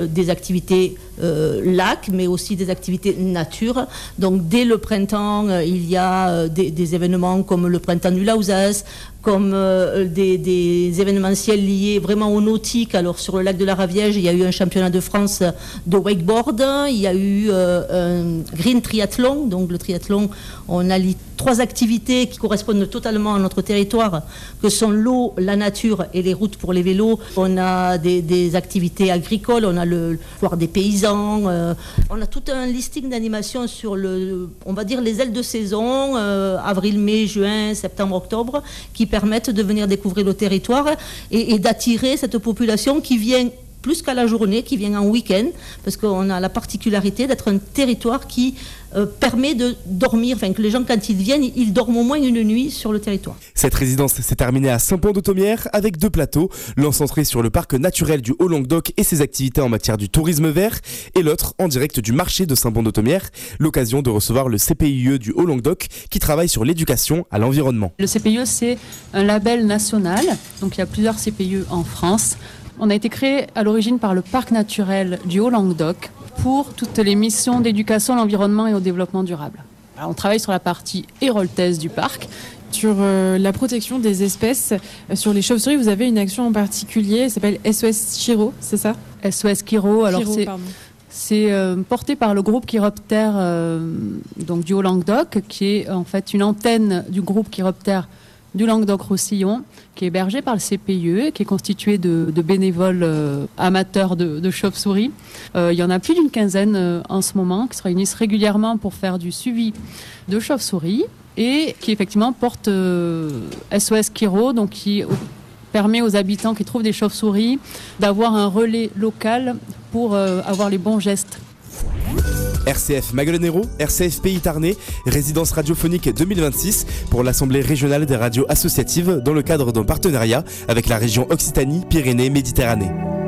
Des activités lac, mais aussi des activités nature. Donc dès le printemps, il y a des événements comme le printemps du Lausas, comme des événementiels liés vraiment au nautique. Alors sur le lac de la Raviège, il y a eu un championnat de France de wakeboard, il y a eu un green triathlon. Donc le triathlon, on allie 3 activités qui correspondent totalement à notre territoire, que sont l'eau, la nature et les routes pour les vélos. On a des activités agricoles, on a le foire des paysans, on a tout un listing d'animations sur on va dire les ailes de saison, avril, mai, juin, septembre, octobre, qui permettent de venir découvrir le territoire et d'attirer cette population qui vient plus qu'à la journée, qui vient en week-end, parce qu'on a la particularité d'être un territoire qui permet de dormir, enfin que les gens quand ils viennent, ils dorment au moins une nuit sur le territoire. Cette résidence s'est terminée à Saint-Pons-de-Thomières avec 2 plateaux, l'un centré sur le parc naturel du Haut-Languedoc et ses activités en matière du tourisme vert, et l'autre en direct du marché de Saint-Pons-de-Thomières, l'occasion de recevoir le CPIE du Haut-Languedoc qui travaille sur l'éducation à l'environnement. Le CPIE, c'est un label national, donc il y a plusieurs CPIE en France. On a été créé à l'origine par le parc naturel du Haut-Languedoc pour toutes les missions d'éducation à l'environnement et au développement durable. Alors, on travaille sur la partie héroltaise du parc. Sur la protection des espèces, sur les chauves-souris, vous avez une action en particulier, elle s'appelle SOS Chiro, c'est ça ? SOS Chiro, alors c'est porté par le groupe Chiroptère donc du Haut-Languedoc, qui est en fait une antenne du groupe Chiroptère du Languedoc-Roussillon, qui est hébergé par le CPIE, qui est constitué de bénévoles amateurs de chauves-souris. Il y en a plus d'une quinzaine en ce moment, qui se réunissent régulièrement pour faire du suivi de chauves-souris et qui effectivement porte SOS Chiro, donc qui permet aux habitants qui trouvent des chauves-souris d'avoir un relais local pour avoir les bons gestes. RCF Maguelonero, RCF Pays Tarnais, résidence radiophonique 2026 pour l'Assemblée régionale des radios associatives dans le cadre d'un partenariat avec la région Occitanie-Pyrénées-Méditerranée.